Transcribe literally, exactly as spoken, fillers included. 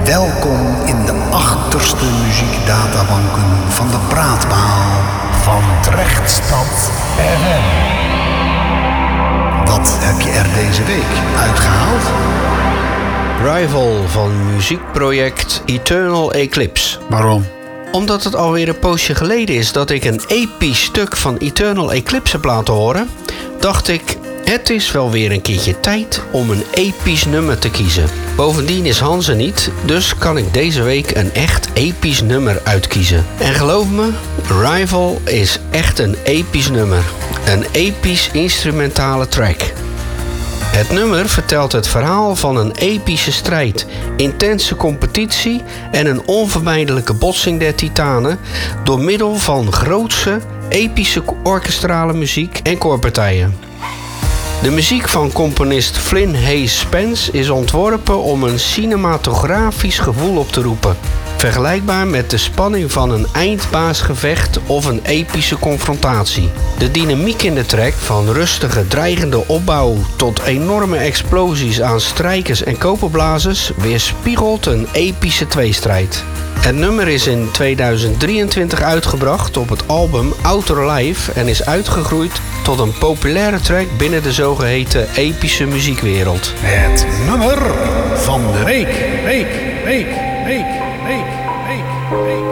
Welkom in de achterste muziekdatabanken van de praatpaal van Drechtstad F M. Wat heb je er deze week uitgehaald? Rival van muziekproject Eternal Eclipse. Waarom? Omdat het alweer een poosje geleden is dat ik een episch stuk van Eternal Eclipse heb laten horen, dacht ik, het is wel weer een keertje tijd om een episch nummer te kiezen. Bovendien is Hans er niet, dus kan ik deze week een echt episch nummer uitkiezen. En geloof me, Rival is echt een episch nummer. Een episch instrumentale track. Het nummer vertelt het verhaal van een epische strijd, intense competitie en een onvermijdelijke botsing der titanen door middel van grootse, epische orkestrale muziek en koorpartijen. De muziek van componist Flynn Hayes Spence is ontworpen om een cinematografisch gevoel op te roepen, vergelijkbaar met de spanning van een eindbaasgevecht of een epische confrontatie. De dynamiek in de track, van rustige, dreigende opbouw tot enorme explosies aan strijkers en koperblazers, weerspiegelt een epische tweestrijd. Het nummer is in tweeduizend drieëntwintig uitgebracht op het album Outer Life en is uitgegroeid tot een populaire track binnen de zogeheten epische muziekwereld. Het nummer van de week, week, week, week, week, week, week.